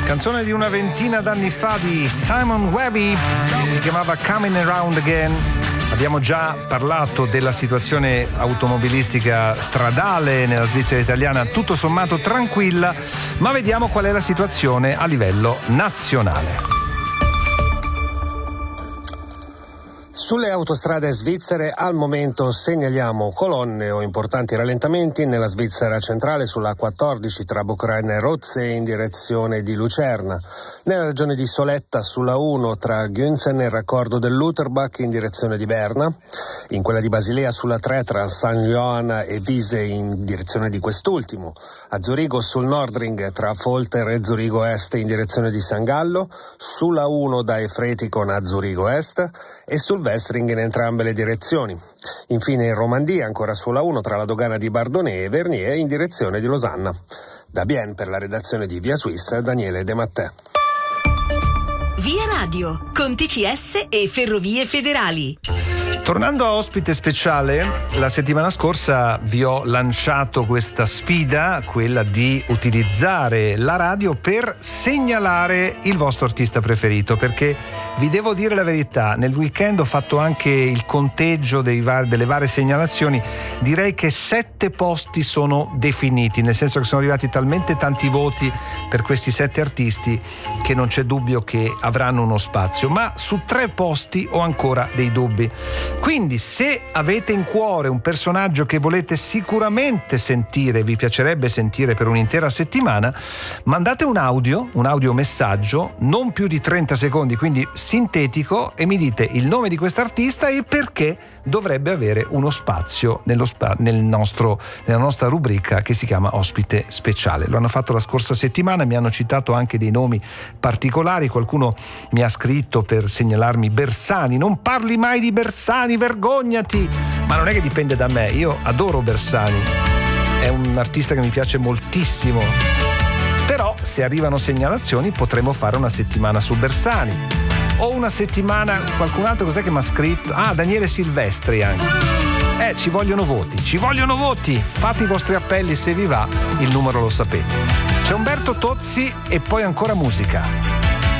Canzone di una ventina d'anni fa di Simon Webby, si chiamava Coming Around Again. Abbiamo già parlato della situazione automobilistica stradale nella Svizzera italiana, tutto sommato tranquilla, ma vediamo qual è la situazione a livello nazionale. Sulle autostrade svizzere al momento segnaliamo colonne o importanti rallentamenti nella Svizzera centrale sulla 14 tra Bucraina e Rozze in direzione di Lucerna, nella regione di Soletta sulla 1 tra Günzen e il raccordo dell'Uterbach in direzione di Berna, in quella di Basilea sulla 3 tra San Johanna e Wiese in direzione di quest'ultimo, a Zurigo sul Nordring tra Folter e Zurigo Est in direzione di San Gallo, sulla 1 da Efretikon a Zurigo Est e sul Westring in entrambe le direzioni. Infine in Romandia ancora sulla 1 tra la dogana di Bardonnay e Vernier in direzione di Losanna. Da Bienne per la redazione di Via Suisse, Daniele De Mattè. Via Radio, con TCS e Ferrovie Federali. Tornando a ospite speciale, la settimana scorsa vi ho lanciato questa sfida, quella di utilizzare la radio per segnalare il vostro artista preferito, perché vi devo dire la verità, nel weekend ho fatto anche il conteggio delle varie segnalazioni, direi che 7 posti sono definiti, nel senso che sono arrivati talmente tanti voti per questi 7 artisti che non c'è dubbio che avranno uno spazio, ma su 3 posti ho ancora dei dubbi. Quindi se avete in cuore un personaggio che volete sicuramente sentire, vi piacerebbe sentire per un'intera settimana, mandate un audio messaggio, non più di 30 secondi, quindi sintetico, e mi dite il nome di quest'artista e perché dovrebbe avere uno spazio nella nostra rubrica che si chiama Ospite Speciale. Lo hanno fatto la scorsa settimana, mi hanno citato anche dei nomi particolari, qualcuno mi ha scritto per segnalarmi Bersani. Non parli mai di Bersani, vergognati! Ma non è che dipende da me, io adoro Bersani, è un artista che mi piace moltissimo, però se arrivano segnalazioni potremo fare una settimana su Bersani. O una settimana, qualcun altro cos'è che mi ha scritto? Daniele Silvestri anche. Ci vogliono voti, fate i vostri appelli, se vi va, il numero lo sapete. C'è Umberto Tozzi e poi ancora musica.